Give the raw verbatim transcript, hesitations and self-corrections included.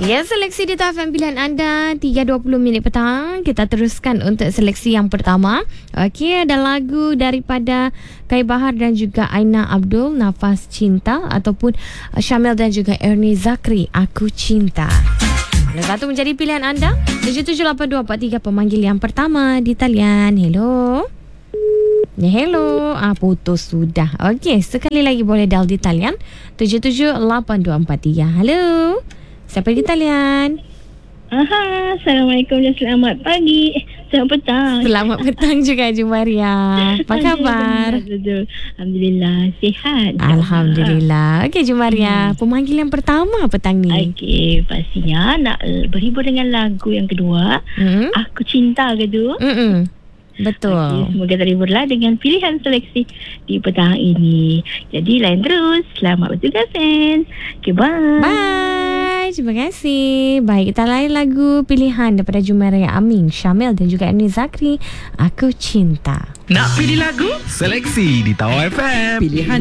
Ya, seleksi di T F M pilihan anda tiga dua puluh minit petang. Kita teruskan untuk seleksi yang pertama. Okey, ada lagu daripada Kai Bahar dan juga Aina Abdul, Nafas Cinta, ataupun Syamil dan juga Ernie Zakri, Aku Cinta. Ada satu menjadi pilihan anda. tujuh tujuh lapan dua empat tiga pemanggil yang pertama di talian. Hello. Ya, hello. Ah, putus sudah. Okey, sekali lagi boleh dial di talian tujuh tujuh lapan dua empat tiga. Halo. Siapa di talian? Aha, Assalamualaikum dan selamat pagi. Eh, selamat petang. Selamat petang juga Jumaria. Apa khabar? Alhamdulillah, sihat. Alhamdulillah. Okey Jumaria, hmm. pemanggil yang pertama petang ni. Okey, pastinya nak berhibur dengan lagu yang kedua. Hmm? Aku Cinta ke tu? Hmm. Betul. Okay, semoga terhiburlah dengan pilihan seleksi di petang ini. Jadi lain terus. Selamat bertugas, Sen. Okay, bye. Bye. Terima kasih. Baik, kita lain lagu pilihan daripada Jumaria Amin, Syamil dan juga Ernie Zakri, Aku Cinta. Nak pilih lagu? Seleksi di Tawau F M. Pilihan